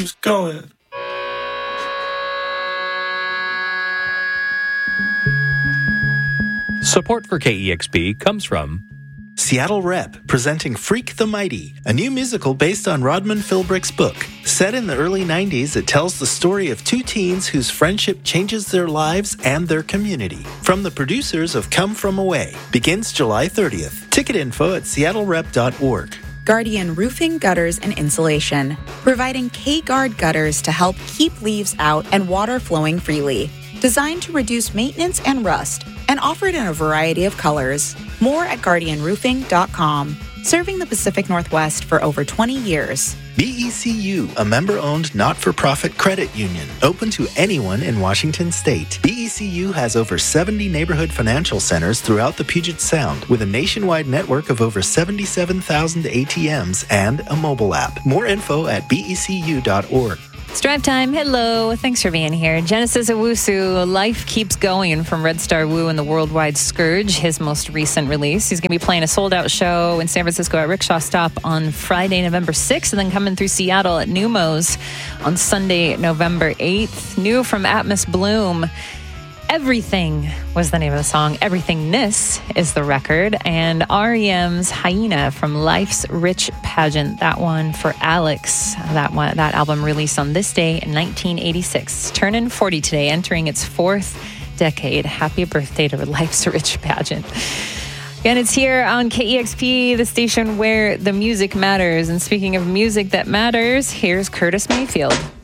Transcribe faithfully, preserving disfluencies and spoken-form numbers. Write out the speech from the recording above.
keeps going. Support for K E X P comes from Seattle Rep, presenting Freak the Mighty, a new musical based on Rodman Philbrick's book. Set in the early nineties, it tells the story of two teens whose friendship changes their lives and their community. From the producers of Come From Away, begins July thirtieth. Ticket info at seattle rep dot org. Guardian Roofing, Gutters, and Insulation, providing K-Guard gutters to help keep leaves out and water flowing freely. Designed to reduce maintenance and rust, and offered in a variety of colors. More at guardian roofing dot com. Serving the Pacific Northwest for over twenty years. B E C U, a member-owned not-for-profit credit union, open to anyone in Washington state. B E C U has over seventy neighborhood financial centers throughout the Puget Sound, with a nationwide network of over seventy-seven thousand A T Ms and a mobile app. More info at b e c u dot org. It's drive time. Hello. Thanks for being here. Genesis Owusu, Life Keeps Going from Red Star Woo and the Worldwide Scourge, his most recent release. He's going to be playing a sold-out show in San Francisco at Rickshaw Stop on Friday, November sixth, and then coming through Seattle at Numos on Sunday, November eighth. New from Atmos Bloom. Everything was the name of the song. Everythingness is the record. And R E M's Hyena from Life's Rich Pageant. That one for Alex. That one, that album released on this day in nineteen eighty-six. Turning forty today, entering its fourth decade. Happy birthday to Life's Rich Pageant. Again, it's here on K E X P, the station where the music matters. And speaking of music that matters, here's Curtis Mayfield.